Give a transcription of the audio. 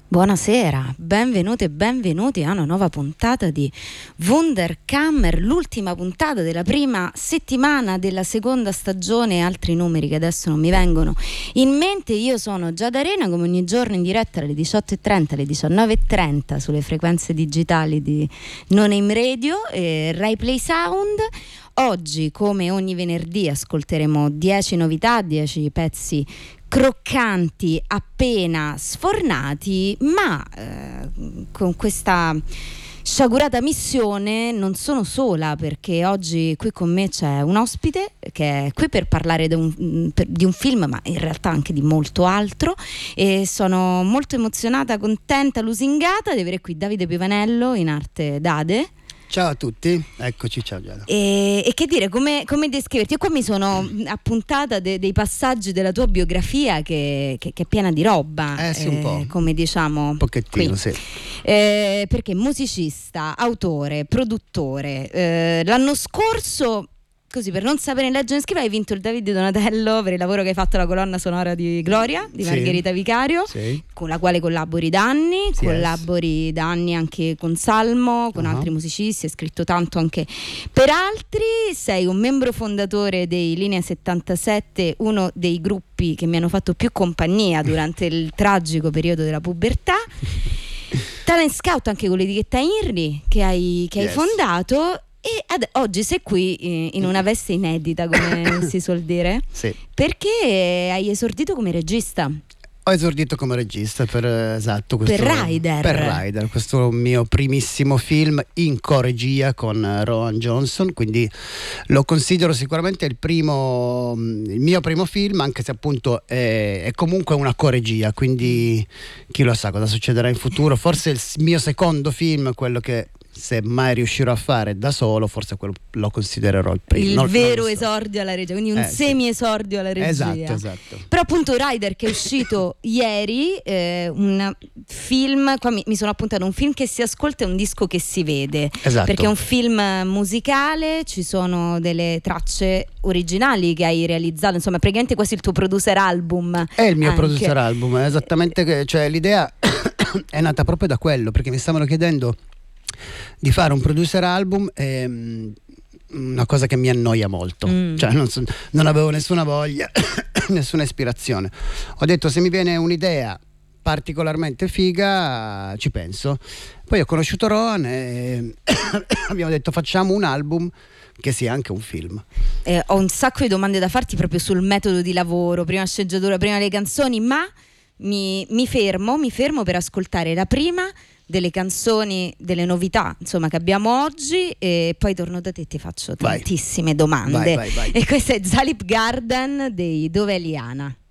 Buonasera, benvenute e benvenuti a una nuova puntata di Wunderkammer, l'ultima puntata della prima settimana della seconda stagione, altri numeri che adesso non mi vengono in mente. Io sono Giada Arena, come ogni giorno in diretta alle 18:30, alle 19:30 sulle frequenze digitali di No Name Radio e Rai Play Sound. Oggi, come ogni venerdì, ascolteremo 10 novità, 10 pezzi croccanti appena sfornati, ma con questa sciagurata missione non sono sola, perché oggi qui con me c'è un ospite che è qui per parlare di un film, ma in realtà anche di molto altro, e sono molto emozionata, contenta, lusingata di avere qui Davide Pivanello, in arte Dade. Ciao a tutti, eccoci, ciao Giada. E che dire, come descriverti? Io qua mi sono appuntata dei passaggi della tua biografia che è piena di roba, Sì, un po'. come diciamo un pochettino, qui. sì. Perché musicista, autore, produttore, l'anno scorso, così per non sapere leggere e scrivere, hai vinto il David Donatello per il lavoro che hai fatto alla colonna sonora di Gloria di Margherita Vicario, sì, con la quale collabori da anni, collabori da anni anche con Salmo, con altri musicisti, hai scritto tanto anche per altri, sei un membro fondatore dei Linea 77, uno dei gruppi che mi hanno fatto più compagnia durante il tragico periodo della pubertà. Talent Scout anche con l'etichetta INRI che hai fondato. E oggi sei qui in una veste inedita, come si suol dire, sì, perché hai esordito come regista. Ho esordito come regista per questo, per Rider, questo mio primissimo film in coregia con Rowan Johnson, quindi lo considero sicuramente il mio primo film, anche se appunto è comunque una coregia, quindi chi lo sa cosa succederà in futuro. Forse il mio secondo film, quello che se mai riuscirò a fare da solo, forse quello lo considererò il primo. Il vero esordio alla regia, quindi un semi-esordio alla regia. Esatto. Però appunto Rider, che è uscito ieri, un film, qua mi sono appuntato, un film che si ascolta e un disco che si vede. Esatto. Perché è un film musicale, ci sono delle tracce originali che hai realizzato, insomma praticamente quasi il tuo producer album. È il mio anche. Producer album, esattamente, cioè l'idea è nata proprio da quello, perché mi stavano chiedendo di fare un producer album, una cosa che mi annoia molto, cioè non avevo nessuna voglia, nessuna ispirazione. Ho detto, se mi viene un'idea particolarmente figa ci penso. Poi ho conosciuto Rowan e abbiamo detto facciamo un album che sia anche un film. Ho un sacco di domande da farti proprio sul metodo di lavoro, prima sceneggiatura, prima le canzoni, ma mi fermo per ascoltare la prima delle canzoni, delle novità insomma che abbiamo oggi, e poi torno da te e ti faccio tantissime domande. Vai. E questa è Zalip Garden dei Dove è Liana.